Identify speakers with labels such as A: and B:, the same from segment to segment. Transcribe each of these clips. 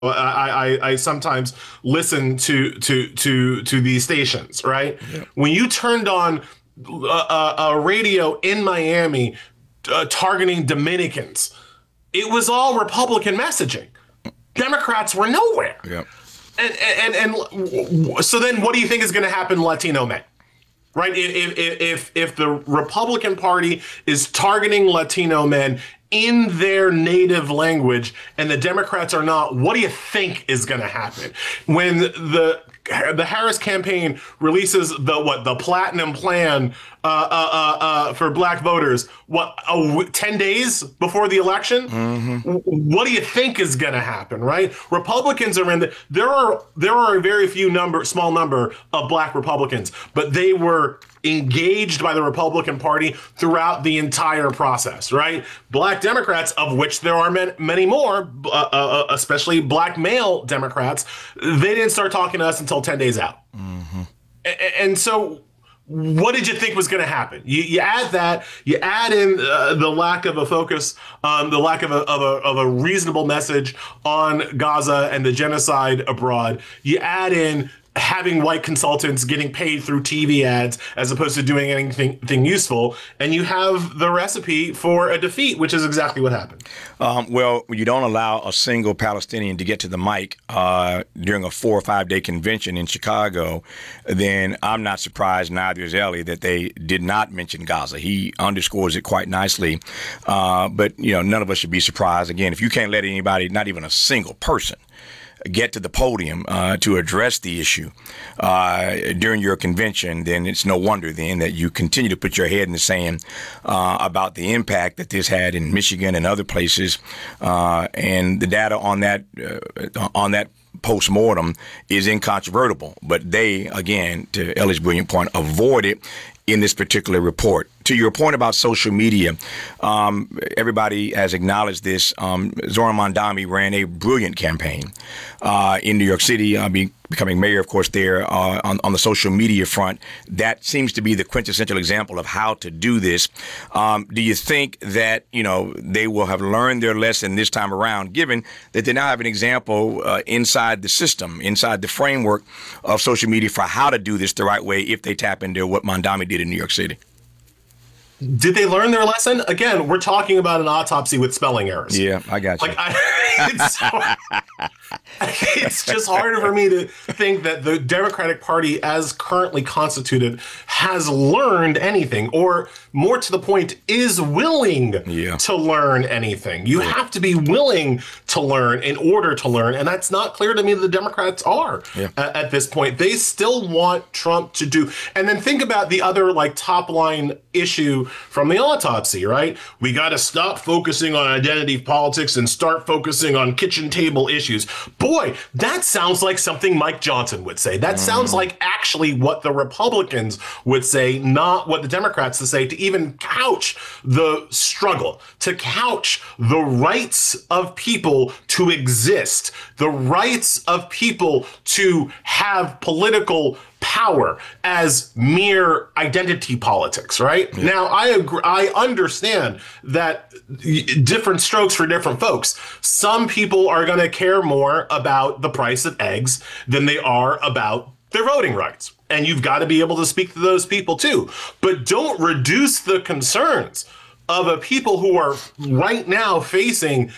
A: I sometimes listen to these stations, right?
B: Yeah.
A: When you turned on a radio in Miami targeting Dominicans, it was all Republican messaging. Democrats were nowhere.
B: Yeah.
A: And so then what do you think is going to happen to Latino men? Right? If the Republican Party is targeting Latino men in their native language and the Democrats are not, what do you think is going to happen when the Harris campaign releases the platinum plan for black voters? 10 days before the election?
B: Mm-hmm.
A: What do you think is going to happen? Right? Republicans are in there are a very small number of black Republicans, but they were engaged by the Republican Party throughout the entire process, right? Black Democrats, of which there are many more, especially black male Democrats, they didn't start talking to us until 10 days out.
B: Mm-hmm.
A: And so what did you think was going to happen? You add in the lack of a focus, the lack of a reasonable message on Gaza and the genocide abroad. You add in having white consultants getting paid through TV ads as opposed to doing anything useful, and you have the recipe for a defeat, which is exactly what happened.
B: Well, you don't allow a single Palestinian to get to the mic during a 4 or 5 day convention in Chicago, then I'm not surprised, neither is Ellie, that they did not mention Gaza. He underscores it quite nicely. But, none of us should be surprised. Again, if you can't let anybody, not even a single person, get to the podium to address the issue during your convention, then it's no wonder then that you continue to put your head in the sand about the impact that this had in Michigan and other places, and the data on that post-mortem is incontrovertible. But they, again, to Ellie's brilliant point, avoid it in this particular report. To your point about social media, everybody has acknowledged this. Zoran Mondani ran a brilliant campaign in New York City, becoming mayor, of course, there on the social media front. That seems to be the quintessential example of how to do this. Do you think that, they will have learned their lesson this time around, given that they now have an example inside the system, inside the framework of social media for how to do this the right way if they tap into what Mondani did in New York City?
A: Did they learn their lesson? Again, we're talking about an autopsy with spelling errors.
B: Yeah, I got you.
A: It's just harder for me to think that the Democratic Party, as currently constituted, has learned anything, or more to the point, is willing to learn anything. You have to be willing to learn in order to learn, and that's not clear to me that the Democrats are at this point. They still want Trump to do, and then think about the other top line issue from the autopsy, right? We got to stop focusing on identity politics and start focusing on kitchen table issues. Boy, that sounds like something Mike Johnson would say. That sounds like actually what the Republicans would say, not what the Democrats would say, to even couch the struggle, to couch the rights of people to exist, the rights of people to have political power as mere identity politics, right? Yeah. Now, I agree. I understand that different strokes for different folks. Some people are going to care more about the price of eggs than they are about their voting rights. And you've got to be able to speak to those people too. But don't reduce the concerns of a people who are right now facing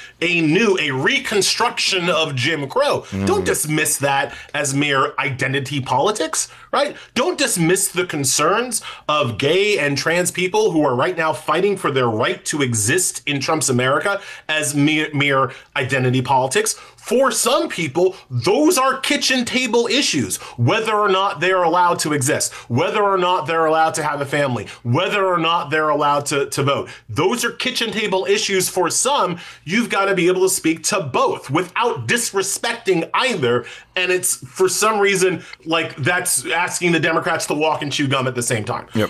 A: a reconstruction of Jim Crow. Don't dismiss that as mere identity politics, right? Don't dismiss the concerns of gay and trans people who are right now fighting for their right to exist in Trump's America as mere identity politics. For some people, those are kitchen table issues, whether or not they're allowed to exist, whether or not they're allowed to have a family, whether or not they're allowed to vote. Those are kitchen table issues for some. You've got to be able to speak to both without disrespecting either. And it's, for some reason, that's asking the Democrats to walk and chew gum at the same time.
B: Yep.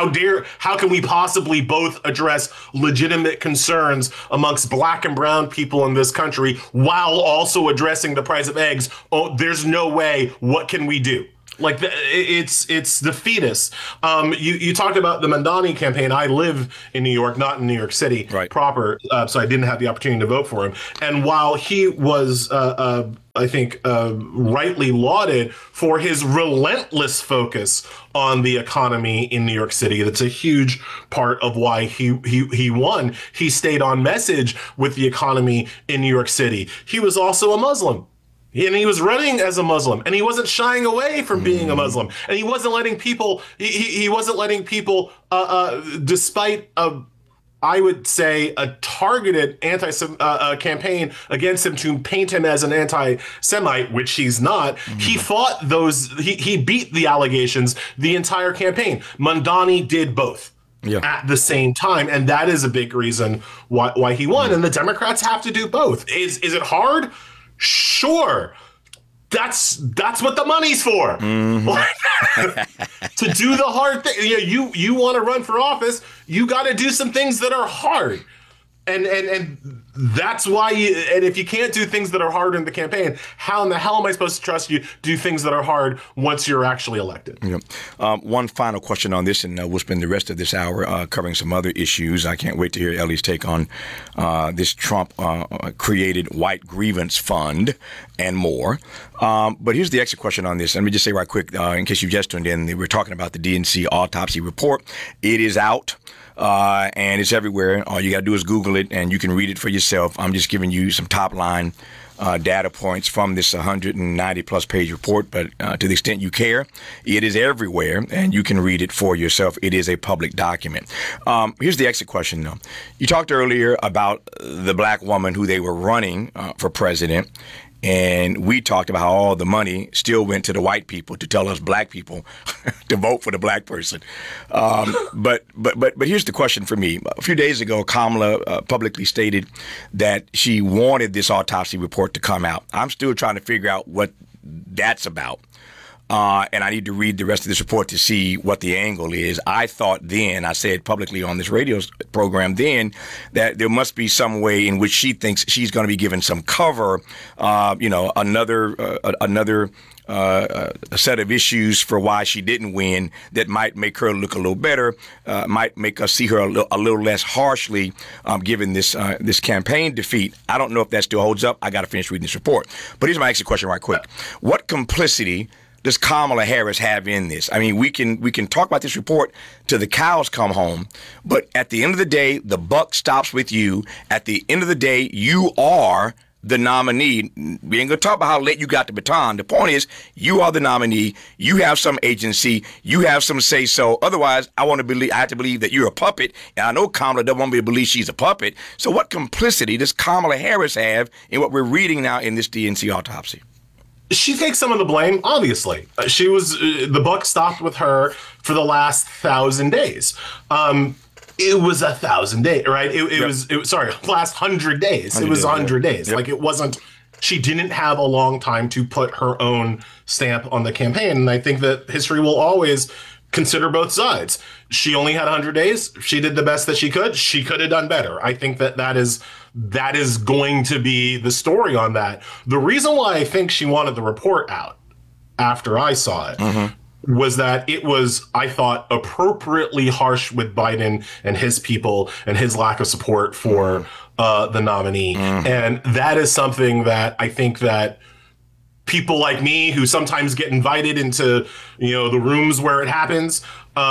A: How can we possibly both address legitimate concerns amongst black and brown people in this country while also addressing the price of eggs? Oh, there's no way. What can we do? It's defeatist. You talked about the Mondani campaign. I live in New York, not in New York City proper, so I didn't have the opportunity to vote for him. And while he was I think, rightly lauded for his relentless focus on the economy in New York City. That's a huge part of why he won. He stayed on message with the economy in New York City. He was also a Muslim. And he was running as a Muslim, and he wasn't shying away from being a Muslim, and he wasn't letting people. He wasn't letting people, despite I would say, a targeted campaign against him to paint him as an anti-Semite, which he's not. He fought those. He beat the allegations the entire campaign. Mamdani did both. Yeah. At the same time, and that is a big reason why he won. And the Democrats have to do both. Is it hard? Sure. That's what the money's for. To do the hard thing. You want to run for office, you got to do some things that are hard. And that's why and if you can't do things that are hard in the campaign, how in the hell am I supposed to trust you do things that are hard once you're actually elected?
B: Yeah. One final question on this, and we'll spend the rest of this hour covering some other issues. I can't wait to hear Ellie's take on this Trump created white grievance fund and more. But here's the exit question on this. Let me just say right quick, in case you just tuned in, we're talking about the DNC autopsy report. It is out. And it's everywhere. All you got to do is Google it, and you can read it for yourself. I'm just giving you some top-line data points from this 190-plus page report, but to the extent you care, it is everywhere, and you can read it for yourself. It is a public document. Here's the exit question, though. You talked earlier about the black woman who they were running for president, and we talked about how all the money still went to the white people to tell us black people to vote for the black person. But here's the question for me. A few days ago, Kamala publicly stated that she wanted this autopsy report to come out. I'm still trying to figure out what that's about. And I need to read the rest of this report to see what the angle is. I thought then, I said publicly on this radio program then, that there must be some way in which she thinks she's going to be given some cover, another set of issues for why she didn't win that might make her look a little better, might make us see her a little less harshly, given this campaign defeat. I don't know if that still holds up. I got to finish reading this report. But here's my exit question right quick. What complicity does Kamala Harris have in this? I mean, we can talk about this report till the cows come home, but at the end of the day, the buck stops with you. At the end of the day, you are the nominee. We ain't gonna talk about how late you got the baton. The point is, you are the nominee. You have some agency. You have some say so. Otherwise, I have to believe that you're a puppet. And I know Kamala doesn't want me to believe she's a puppet. So what complicity does Kamala Harris have in what we're reading now in this DNC autopsy?
A: She takes some of the blame, obviously. She was the buck stopped with her for the last 1,000 days. It was 1,000 days, right? It was last 100 days. It was 100 days. Yep. Like, it wasn't. She didn't have a long time to put her own stamp on the campaign, and I think that history will always consider both sides. She only had 100 days. She did the best that she could. She could have done better. I think that is going to be the story on that. The reason why I think she wanted the report out after I saw it was that it was, I thought, appropriately harsh with Biden and his people and his lack of support for the nominee. And that is something that I think that people like me, who sometimes get invited into, the rooms where it happens,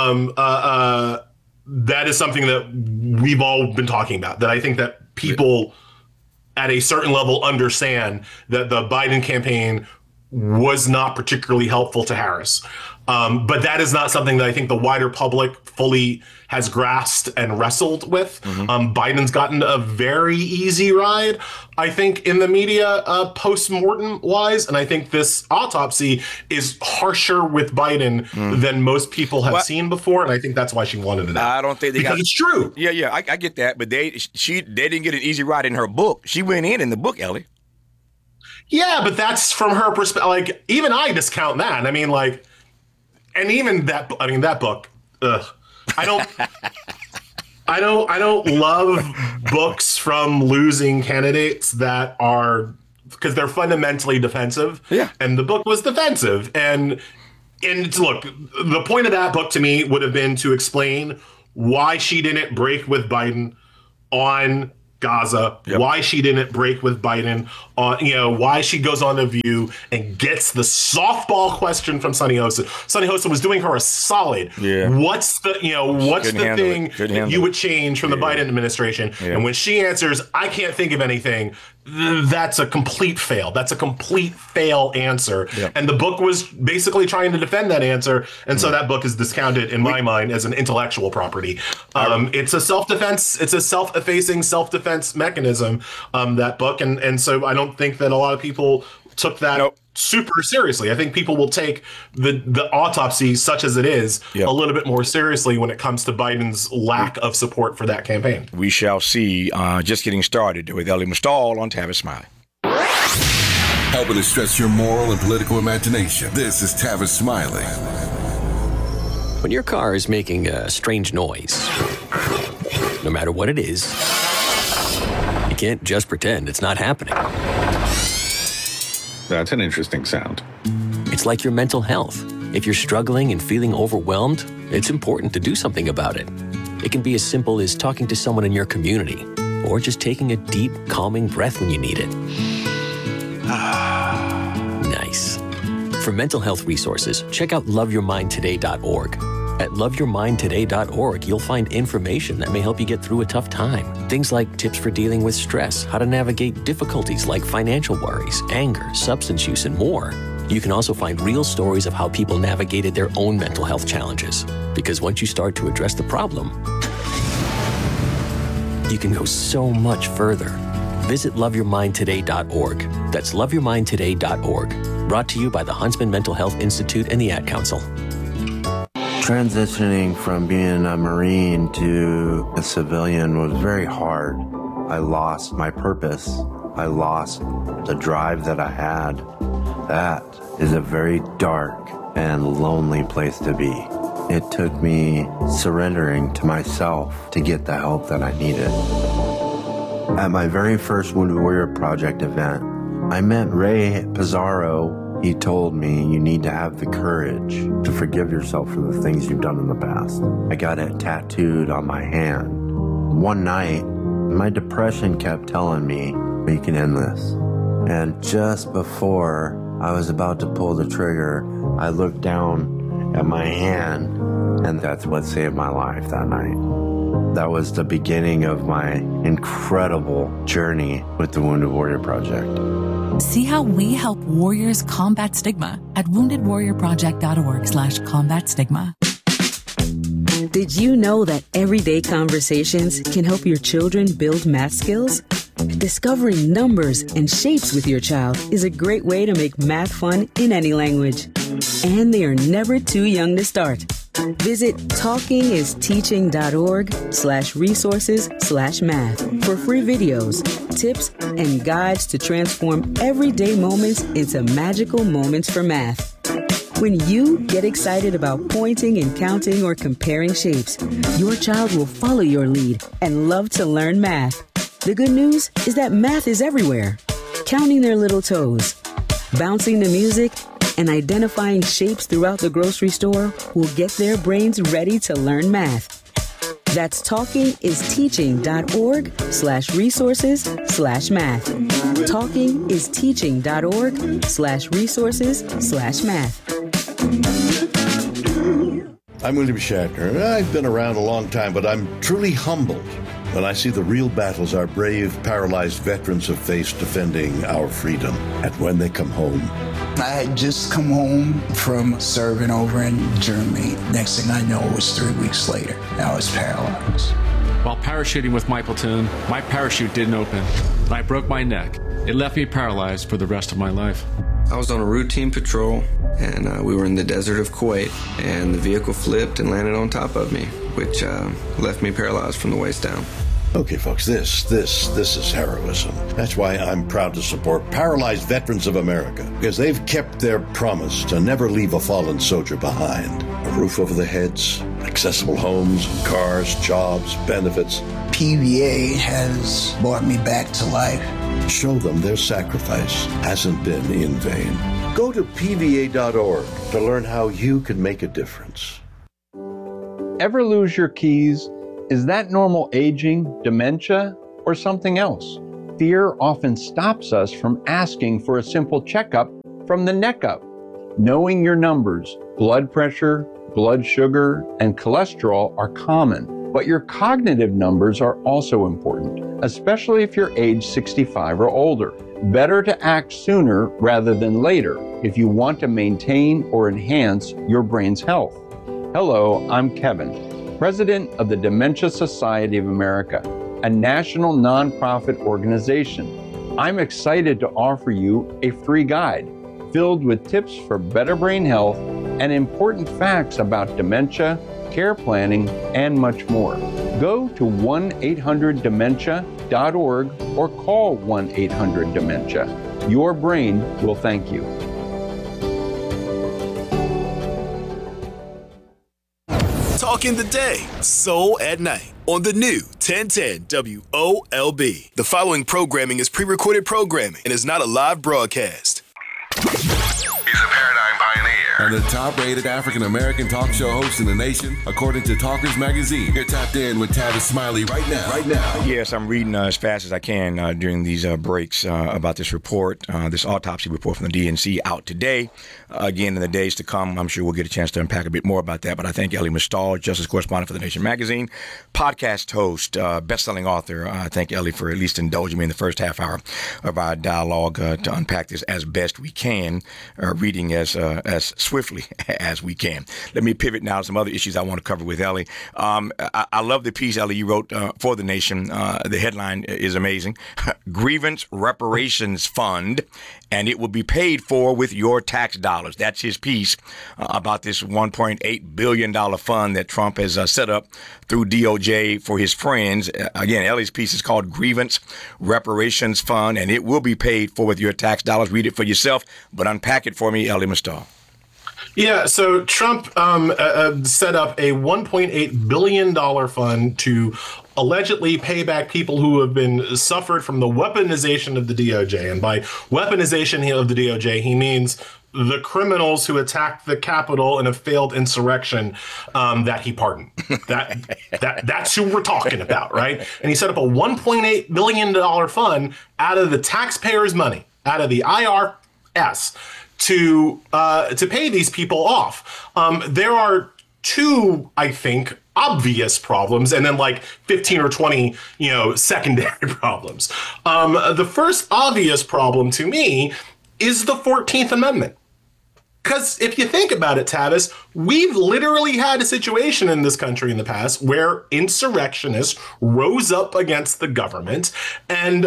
A: that is something that we've all been talking about, that I think that people at a certain level understand that the Biden campaign was not particularly helpful to Harris. But that is not something that I think the wider public fully has grasped and wrestled with. Biden's gotten a very easy ride, I think, in the media post-mortem wise. And I think this autopsy is harsher with Biden than most people have seen before. And I think that's why she wanted it out.
B: I don't think
A: because it's true.
B: Yeah, I get that. But they didn't get an easy ride in her book. She went in the book, Ellie.
A: Yeah, but that's from her perspective. Like, even I discount that. I mean, like, and even that book, ugh. I don't love books from losing candidates that are, because they're fundamentally defensive.
B: Yeah.
A: And the book was defensive. And look, the point of that book to me would have been to explain why she didn't break with Biden on Gaza, why she didn't break with Biden, why she goes on The View and gets the softball question from Sunny Hostin. Sunny Hostin was doing her a solid. Yeah. What's the thing that you would change from the Biden administration? Yeah. And when she answers, I can't think of anything, that's a complete fail. That's a complete fail answer. Yeah. And the book was basically trying to defend that answer. And so that book is discounted in my mind as an intellectual property. It's a self-defense. It's a self-effacing self-defense mechanism, that book. And so I don't think that a lot of people took that super seriously. I think people will take the autopsy, such as it is, a little bit more seriously when it comes to Biden's lack of support for that campaign.
B: We shall see. Just getting started with Elie Mystal on Tavis Smiley.
C: Helping to stretch your moral and political imagination. This is Tavis Smiley.
D: When your car is making a strange noise, no matter what it is, you can't just pretend it's not happening.
E: That's an interesting sound.
D: It's like your mental health. If you're struggling and feeling overwhelmed, it's important to do something about it. It can be as simple as talking to someone in your community, or just taking a deep, calming breath when you need it. Nice. For mental health resources, check out loveyourmindtoday.org. At loveyourmindtoday.org, you'll find information that may help you get through a tough time. Things like tips for dealing with stress, how to navigate difficulties like financial worries, anger, substance use, and more. You can also find real stories of how people navigated their own mental health challenges. Because once you start to address the problem, you can go so much further. Visit loveyourmindtoday.org. That's loveyourmindtoday.org. Brought to you by the Huntsman Mental Health Institute and the Ad Council.
F: Transitioning from being a Marine to a civilian was very hard. I lost my purpose. I lost the drive that I had. That is a very dark and lonely place to be. It took me surrendering to myself to get the help that I needed. At my very first Wounded Warrior Project event, I met Ray Pizarro. He told me, you need to have the courage to forgive yourself for the things you've done in the past. I got it tattooed on my hand. One night, my depression kept telling me, you can end this. And just before I was about to pull the trigger, I looked down at my hand, and that's what saved my life that night. That was the beginning of my incredible journey with the Wounded Warrior Project.
G: See how we help warriors combat stigma at woundedwarriorproject.org/combat stigma.
H: Did you know that everyday conversations can help your children build math skills? Discovering numbers and shapes with your child is a great way to make math fun in any language. And they are never too young to start. Visit talkingisteaching.org/resources/math for free videos, tips, and guides to transform everyday moments into magical moments for math. When you get excited about pointing and counting or comparing shapes, your child will follow your lead and love to learn math. The good news is that math is everywhere. Counting their little toes, bouncing to music, and identifying shapes throughout the grocery store will get their brains ready to learn math. That's talkingisteaching.org/resources/math. talkingisteaching.org/resources/math.
I: I'm William Shatner. I've been around a long time, but I'm truly humbled when I see the real battles our brave, paralyzed veterans have faced defending our freedom. And when they come home,
J: I had just come home from serving over in Germany. Next thing I know, it was 3 weeks later. I was paralyzed.
K: While parachuting with my platoon, my parachute didn't open, and I broke my neck. It left me paralyzed for the rest of my life.
L: I was on a routine patrol, and we were in the desert of Kuwait, and the vehicle flipped and landed on top of me, which left me paralyzed from the waist down.
I: Okay, folks, this is heroism. That's why I'm proud to support Paralyzed Veterans of America, because they've kept their promise to never leave a fallen soldier behind. A roof over their heads, accessible homes, cars, jobs, benefits.
J: PVA has brought me back to life.
I: Show them their sacrifice hasn't been in vain. Go to PVA.org to learn how you can make a difference.
E: Ever lose your keys? Is that normal aging, dementia, or something else. Fear often stops us from asking for a simple checkup from the neck up. Knowing your numbers, blood pressure, blood sugar, and cholesterol are common, but your cognitive numbers are also important, especially if you're age 65 or older. Better to act sooner rather than later if you want to maintain or enhance your brain's health. Hello, I'm Kevin, President of the Dementia Society of America, a national nonprofit organization. I'm excited to offer you a free guide filled with tips for better brain health and important facts about dementia, care planning, and much more. Go to 1-800-DEMENTIA.org or call 1-800-DEMENTIA. Your brain will thank you.
M: Talking the day, soul at night on the new 1010 WOLB. The following programming is pre-recorded programming and is not a live broadcast.
C: He's a paradigm pioneer and the top-rated African-American talk show host in the nation, according to Talkers Magazine. You're tapped in with Tavis Smiley right now.
B: Yes, I'm reading as fast as I can during these breaks about this report, this autopsy report from the DNC out today. Again, in the days to come, I'm sure we'll get a chance to unpack a bit more about that. But I thank Elie Mystal, Justice Correspondent for The Nation Magazine, podcast host, best-selling author. I thank Elie for at least indulging me in the first half hour of our dialogue to unpack this as best we can, reading as swiftly as we can. Let me pivot now to some other issues I want to cover with Elie. I love the piece, Elie, you wrote for The Nation. The headline is amazing. Grievance Reparations Fund, and it will be paid for with your tax dollars. That's his piece about this $1.8 billion fund that Trump has set up through DOJ for his friends. Again, Elie's piece is called Grievance Reparations Fund, and it will be paid for with your tax dollars. Read it for yourself, but unpack it for me, Elie Mystal.
A: Yeah, so Trump set up a $1.8 billion fund to allegedly pay back people who have been suffered from the weaponization of the DOJ. And by weaponization of the DOJ, he means the criminals who attacked the Capitol in a failed insurrection that he pardoned. That's who we're talking about, right? And he set up a $1.8 billion fund out of the taxpayers' money, out of the IRS, to pay these people off. There are two, I think, obvious problems, and then like 15 or 20, secondary problems. The first obvious problem to me is the 14th Amendment. Because if you think about it, Tavis, we've literally had a situation in this country in the past where insurrectionists rose up against the government and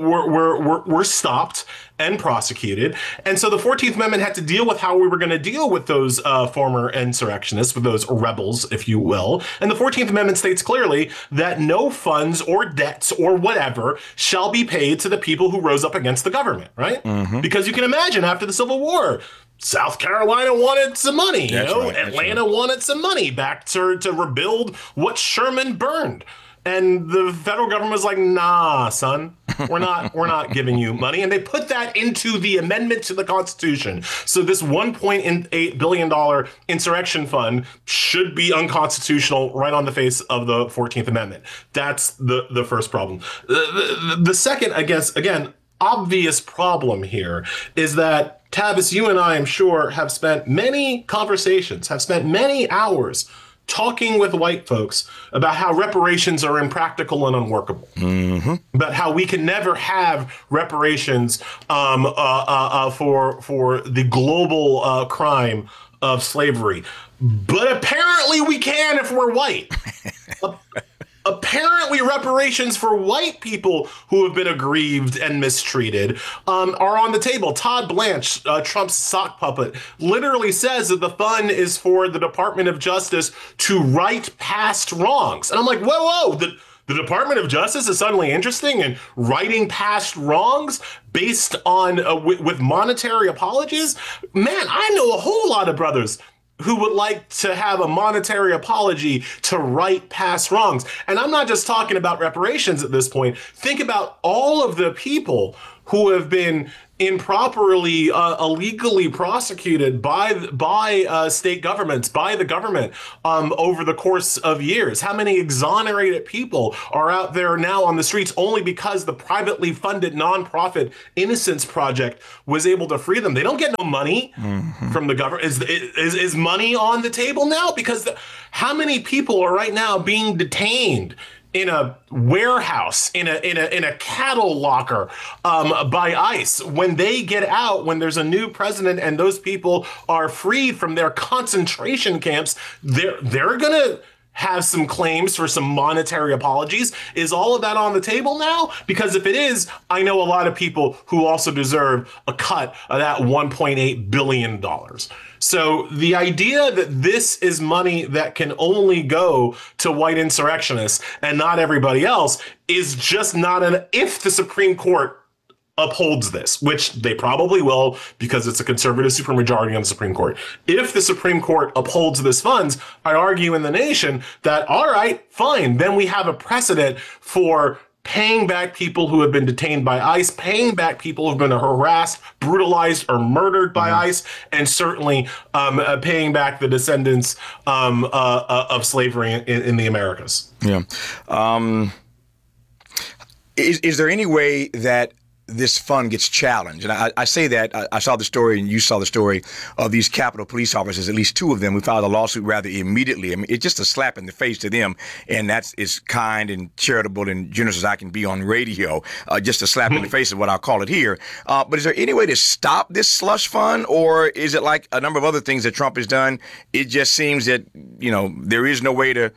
A: were stopped and prosecuted. And so the 14th Amendment had to deal with how we were going to deal with those former insurrectionists, with those rebels, if you will. And the 14th Amendment states clearly that no funds or debts or whatever shall be paid to the people who rose up against the government, right? Mm-hmm. Because you can imagine after the Civil War, South Carolina wanted some money, Atlanta wanted some money back to rebuild what Sherman burned. And the federal government was like, nah, son, we're not giving you money. And they put that into the amendment to the Constitution. So this $1.8 billion insurrection fund should be unconstitutional right on the face of the 14th Amendment. That's the first problem. The second, I guess, again, obvious problem here is that, Tavis, you and I, I'm sure, have spent many conversations, have spent many hours talking with white folks about how reparations are impractical and unworkable, about how we can never have reparations for the global crime of slavery. But apparently we can if we're white. Apparently reparations for white people who have been aggrieved and mistreated are on the table. Todd Blanche, Trump's sock puppet, literally says that the fund is for the Department of Justice to right past wrongs. And I'm like, whoa, the Department of Justice is suddenly interesting in righting past wrongs based on with monetary apologies? Man, I know a whole lot of brothers who would like to have a monetary apology to right past wrongs. And I'm not just talking about reparations at this point. Think about all of the people who have been improperly, illegally prosecuted by state governments, by the government over the course of years? How many exonerated people are out there now on the streets only because the privately funded nonprofit Innocence Project was able to free them? They don't get no money from the government. Is money on the table now? Because how many people are right now being detained in a warehouse, in a cattle locker by ICE? When they get out, when there's a new president and those people are freed from their concentration camps, they're gonna have some claims for some monetary apologies. Is all of that on the table now? Because if it is, I know a lot of people who also deserve a cut of that $1.8 billion. So the idea that this is money that can only go to white insurrectionists and not everybody else is just not if the Supreme Court upholds this, which they probably will because it's a conservative supermajority on the Supreme Court. If the Supreme Court upholds this funds, I argue in the nation that, all right, fine, then we have a precedent for paying back people who have been detained by ICE, paying back people who have been harassed, brutalized, or murdered by ICE, and certainly paying back the descendants of slavery in the Americas.
B: Yeah. Is there any way that this fund gets challenged? And I say that, I saw the story and you saw the story of these Capitol police officers, at least two of them, who filed a lawsuit rather immediately. I mean, it's just a slap in the face to them. And that's as kind and charitable and generous as I can be on radio. Just a slap in the face is what I'll call it here. But is there any way to stop this slush fund? Or is it like a number of other things that Trump has done? It just seems that, there is no way to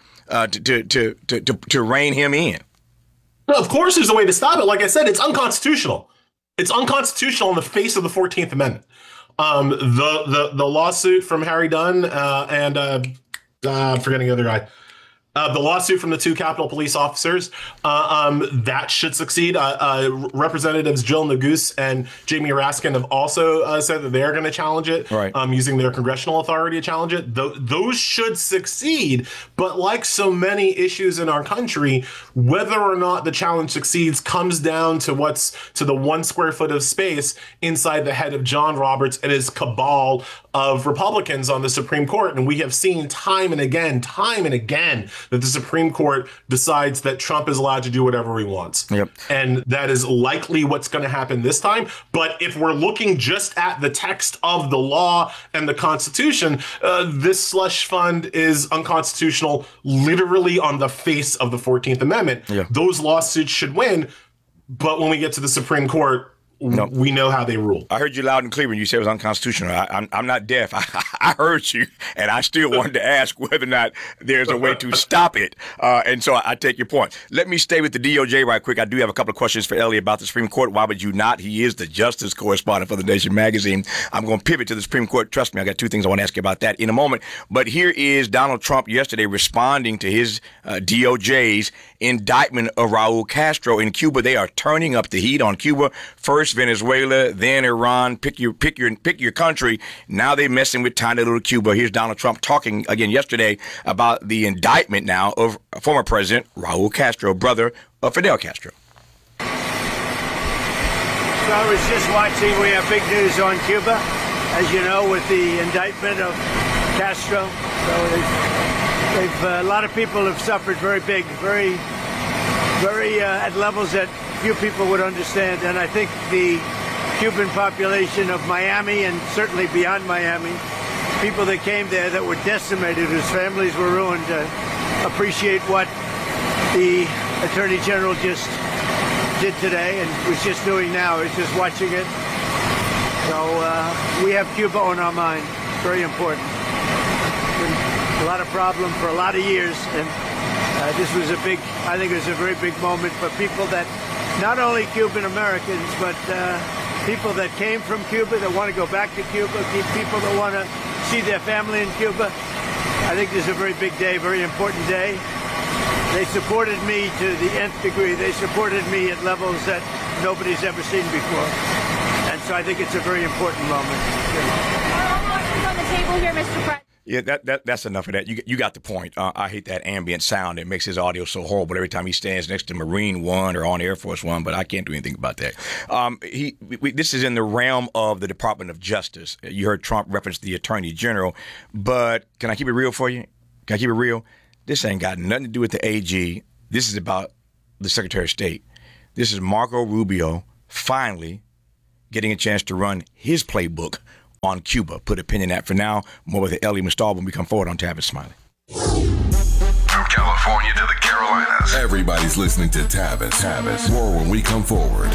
B: rein him in.
A: No, of course there's a way to stop it. Like I said, it's unconstitutional. It's unconstitutional in the face of the 14th Amendment. The lawsuit from Harry Dunn and I'm forgetting the other guy. The lawsuit from the two Capitol police officers, that should succeed. Representatives Jill Neguse and Jamie Raskin have also said that they're going to challenge it, right, using their congressional authority to challenge it. Those should succeed. But like so many issues in our country, whether or not the challenge succeeds comes down to what's to the 1 square foot of space inside the head of John Roberts and his cabal of Republicans on the Supreme Court. And we have seen time and again, that the Supreme Court decides that Trump is allowed to do whatever he wants.
B: Yep.
A: And that is likely what's going to happen this time. But if we're looking just at the text of the law and the Constitution, this slush fund is unconstitutional literally on the face of the 14th Amendment.
B: Yeah.
A: Those lawsuits should win. But when we get to the Supreme Court, we know how they rule.
B: I heard you loud and clear when you said it was unconstitutional. I'm not deaf. I heard you, and I still wanted to ask whether or not there's a way to stop it. And so I take your point. Let me stay with the DOJ right quick. I do have a couple of questions for Ellie about the Supreme Court. Why would you not? He is the justice correspondent for The Nation magazine. I'm going to pivot to the Supreme Court. Trust me, I got two things I want to ask you about that in a moment. But here is Donald Trump yesterday responding to his DOJ's indictment of Raul Castro in Cuba. They are turning up the heat on Cuba. First Venezuela, then Iran. Pick your country. Now they're messing with tiny little Cuba. Here's Donald Trump talking again yesterday about the indictment now of former President Raul Castro, brother of Fidel Castro.
N: So I was just watching. We have big news on Cuba, as you know, with the indictment of Castro. So a lot of people have suffered very big, very at levels that few people would understand. And I think the Cuban population of Miami and certainly beyond Miami, people that came there that were decimated, whose families were ruined, appreciate what the Attorney General just did today and was just doing now. Is just watching it. So we have Cuba on our mind. Very important. Been a lot of problem for a lot of years, and this was I think it was a very big moment for people that, not only Cuban Americans, but people that came from Cuba that want to go back to Cuba, people that want to see their family in Cuba. I think this is a very big day, very important day. They supported me to the nth degree. They supported me at levels that nobody's ever seen before. And so I think it's a very important moment.
O: Are all options on the table here, Mr. President?
B: Yeah, that's enough of that. You got the point. I hate that ambient sound. It makes his audio so horrible every time he stands next to Marine One or on Air Force One, but I can't do anything about that. This is in the realm of the Department of Justice. You heard Trump reference the Attorney General, but can I keep it real for you? Can I keep it real? This ain't got nothing to do with the AG. This is about the Secretary of State. This is Marco Rubio finally getting a chance to run his playbook on Cuba. Put a pin in that for now. More with Ellie Mustal when we come forward on Tavis Smiley.
C: From California to the Carolinas, everybody's listening to Tavis. More when we come forward.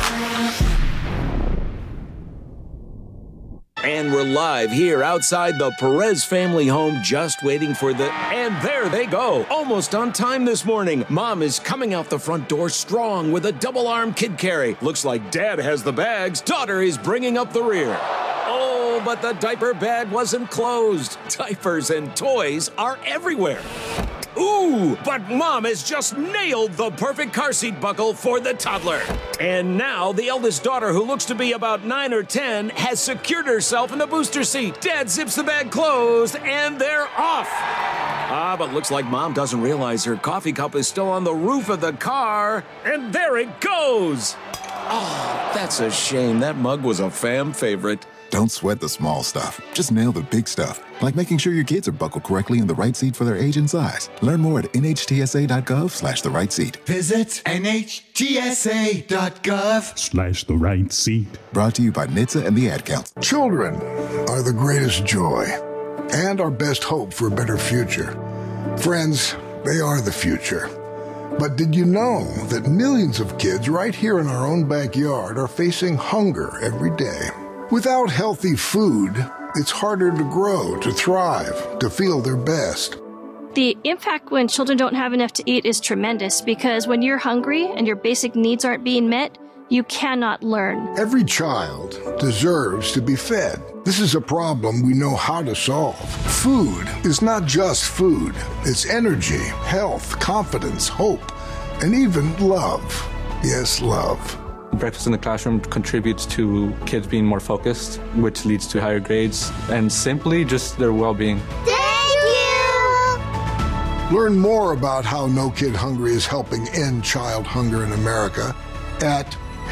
O: And we're live here outside the Perez family home, just waiting for and there they go. Almost on time this morning. Mom is coming out the front door strong with a double-arm kid carry. Looks like Dad has the bags. Daughter is bringing up the rear. Oh, but the diaper bag wasn't closed. Diapers and toys are everywhere. Ooh, but Mom has just nailed the perfect car seat buckle for the toddler. And now the eldest daughter, who looks to be about 9 or 10, has secured herself in the booster seat. Dad zips the bag closed, and they're off. But looks like Mom doesn't realize her coffee cup is still on the roof of the car. And there it goes. Oh, that's a shame. That mug was a fam favorite.
P: Don't sweat the small stuff. Just nail the big stuff, like making sure your kids are buckled correctly in the right seat for their age and size. Learn more at nhtsa.gov/the right seat.
Q: Visit nhtsa.gov/the right seat.
P: Brought to you by NHTSA and the Ad Council.
R: Children are the greatest joy and our best hope for a better future. Friends, they are the future. But did you know that millions of kids right here in our own backyard are facing hunger every day? Without healthy food, it's harder to grow, to thrive, to feel their best.
S: The impact when children don't have enough to eat is tremendous because when you're hungry and your basic needs aren't being met, you cannot learn.
R: Every child deserves to be fed. This is a problem we know how to solve. Food is not just food. It's energy, health, confidence, hope, and even love. Yes, love.
T: Breakfast in the classroom contributes to kids being more focused, which leads to higher grades, and simply just their well-being.
R: Thank you! Learn more about how No Kid Hungry is helping end child hunger in America at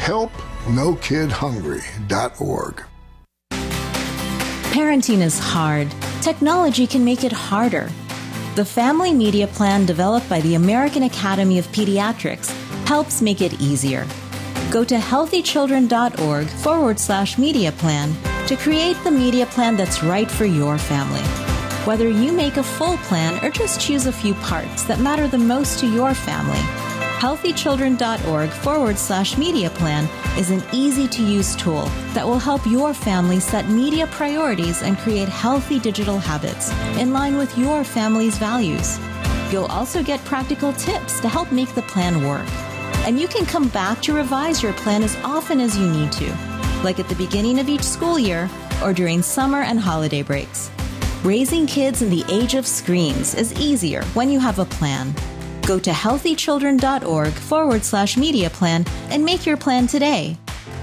R: helpnokidhungry.org.
U: Parenting is hard. Technology can make it harder. The Family Media Plan developed by the American Academy of Pediatrics helps make it easier. Go to healthychildren.org/media plan to create the media plan that's right for your family. Whether you make a full plan or just choose a few parts that matter the most to your family, healthychildren.org/media plan is an easy-to-use tool that will help your family set media priorities and create healthy digital habits in line with your family's values. You'll also get practical tips to help make the plan work. And you can come back to revise your plan as often as you need to, like at the beginning of each school year or during summer and holiday breaks. Raising kids in the age of screens is easier when you have a plan. Go to healthychildren.org/media plan and make your plan today.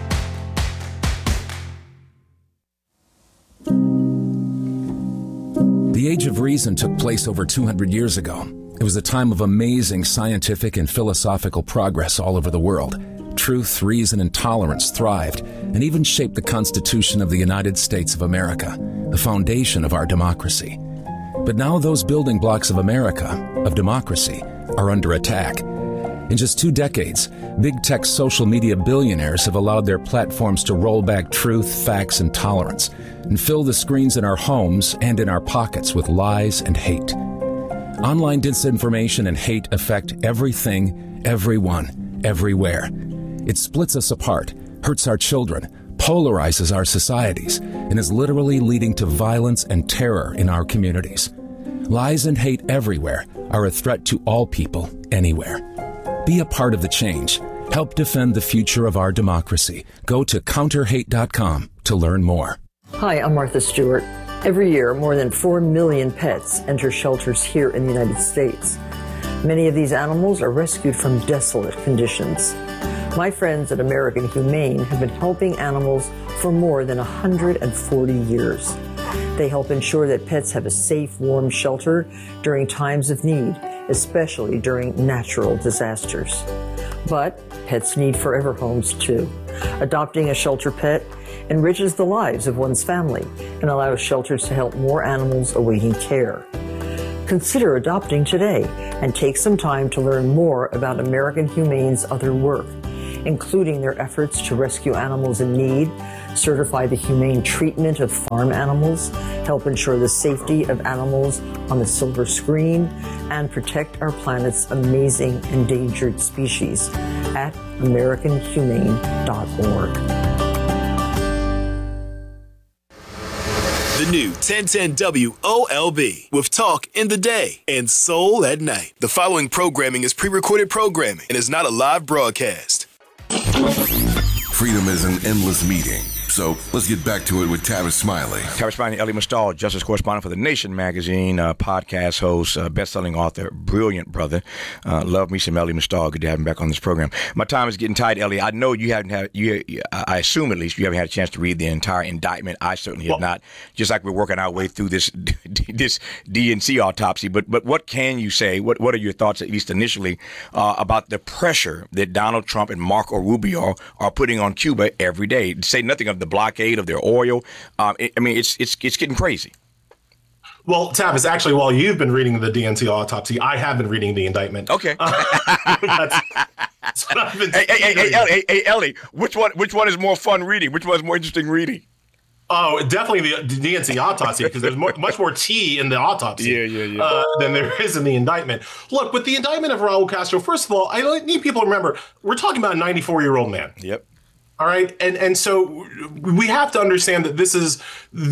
V: The Age of Reason took place over 200 years ago. It was a time of amazing scientific and philosophical progress all over the world. Truth, reason, and tolerance thrived and even shaped the Constitution of the United States of America, the foundation of our democracy. But now those building blocks of America, of democracy, are under attack. In just 2 decades, big tech social media billionaires have allowed their platforms to roll back truth, facts, and tolerance, and fill the screens in our homes and in our pockets with lies and hate. Online disinformation and hate affect everything, everyone, everywhere. It splits us apart, hurts our children, polarizes our societies, and is literally leading to violence and terror in our communities. Lies and hate everywhere are a threat to all people, anywhere. Be a part of the change. Help defend the future of our democracy. Go to counterhate.com to learn more.
W: Hi, I'm Martha Stewart. Every year, more than 4 million pets enter shelters here in the United States. Many of these animals are rescued from desolate conditions. My friends at American Humane have been helping animals for more than 140 years. They help ensure that pets have a safe, warm shelter during times of need, especially during natural disasters. But pets need forever homes too. Adopting a shelter pet enriches the lives of one's family and allows shelters to help more animals awaiting care. Consider adopting today and take some time to learn more about American Humane's other work, including their efforts to rescue animals in need, certify the humane treatment of farm animals, help ensure the safety of animals on the silver screen, and protect our planet's amazing endangered species at AmericanHumane.org.
M: The new 1010 WOLB with Talk in the Day and Soul at Night. The following programming is pre-recorded programming and is not a live broadcast.
C: Freedom is an endless meeting. So let's get back to it with Tavis Smiley.
B: Tavis Smiley, Elie Mystal, Justice correspondent for The Nation magazine, podcast host, best-selling author, brilliant brother. Love me some Elie Mystal. Good to have him back on this program. My time is getting tight, Elie. I know you haven't had, I assume at least you haven't had a chance to read the entire indictment. I certainly have not. Just like we're working our way through this DNC autopsy. But what can you say? What are your thoughts, at least initially, about the pressure that Donald Trump and Marco Rubio are putting on Cuba every day? To say nothing of the blockade of their oil. It's getting crazy.
A: Well, Tavis, actually, while you've been reading the DNC autopsy, I have been reading the indictment.
B: Okay.
A: That's what I've been
B: hey, Elie, which one is more fun reading? Which one is more interesting reading?
A: Oh, definitely the DNC autopsy, because there's much more tea in the autopsy than there is in the indictment. Look, with the indictment of Raul Castro, first of all, I need people to remember, we're talking about a 94-year-old man.
B: Yep.
A: All right, and so we have to understand that this is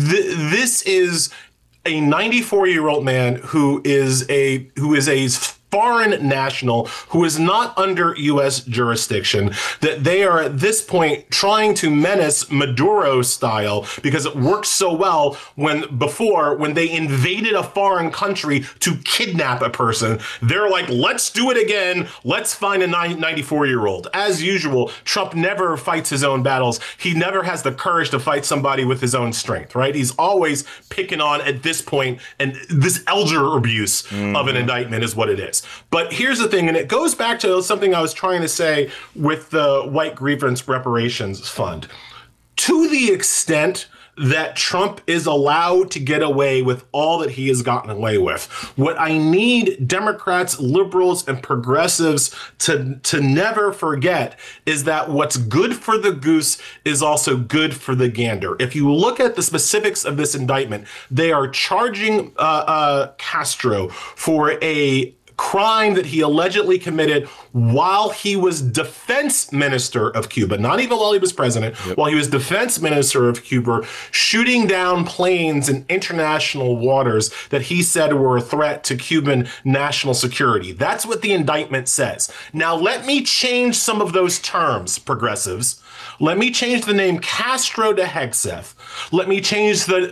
A: a 94-year-old man who is a foreign national who is not under U.S. jurisdiction, that they are at this point trying to menace Maduro style, because it worked so well when they invaded a foreign country to kidnap a person. They're like, let's do it again. Let's find a 94-year-old. As usual, Trump never fights his own battles. He never has the courage to fight somebody with his own strength, right? He's always picking on, at this point, and this elder abuse of an indictment is what it is. But here's the thing, and it goes back to something I was trying to say with the White Grievance Reparations Fund. To the extent that Trump is allowed to get away with all that he has gotten away with, what I need Democrats, liberals, and progressives to never forget is that what's good for the goose is also good for the gander. If you look at the specifics of this indictment, they are charging Castro for a crime that he allegedly committed while he was defense minister of Cuba, not even while he was president, while he was defense minister of Cuba, shooting down planes in international waters that he said were a threat to Cuban national security. That's what the indictment says. Now, let me change some of those terms, progressives. Let me change the name Castro to Hegseth. Let me change the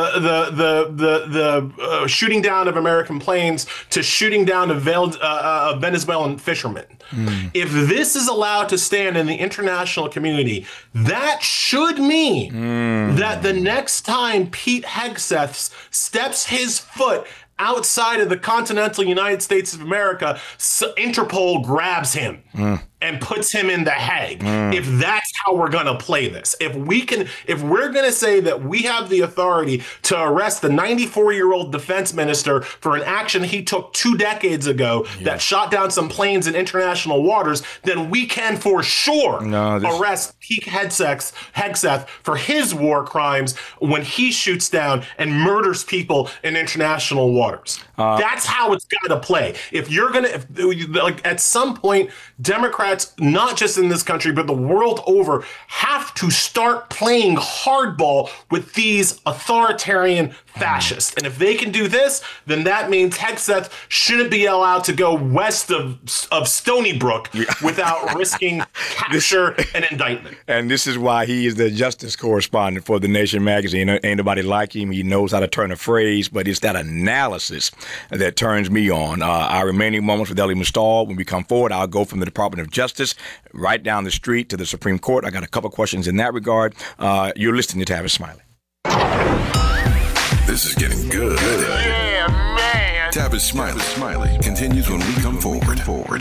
A: shooting down of American planes to shooting down of Venezuelan fishermen. If this is allowed to stand in the international community, that should mean that the next time Pete Hegseth steps his foot outside of the continental United States of America, Interpol grabs him and puts him in the Hague. If that's how we're going to play this, if we're going to say that we have the authority to arrest the 94-year-old defense minister for an action he took 2 decades ago that shot down some planes in international waters, then we can for sure arrest Pete Hegseth for his war crimes when he shoots down and murders people in international waters. That's how it's got to play. If you're going to, at some point, Democrats, not just in this country, but the world over, have to start playing hardball with these authoritarian fascists. And if they can do this, then that means Hegseth shouldn't be allowed to go west of Stony Brook without risking capture and indictment.
B: And this is why he is the justice correspondent for The Nation magazine. Ain't nobody like him. He knows how to turn a phrase, but it's that analysis that turns me on. Our remaining moments with Elie Mystal. When we come forward, I'll go from the Department of Justice right down the street to the Supreme Court. I got a couple questions in that regard. You're listening to Tavis Smiley.
C: This is getting good.
M: Yeah, man.
C: Tavis Smiley continues when we come forward.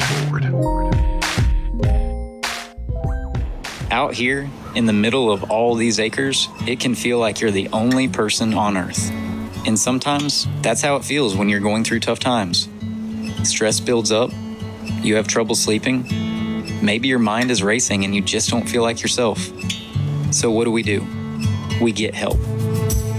D: Out here, in the middle of all these acres, it can feel like you're the only person on Earth. And sometimes, that's how it feels when you're going through tough times. Stress builds up, you have trouble sleeping, maybe your mind is racing and you just don't feel like yourself. So what do? We get help.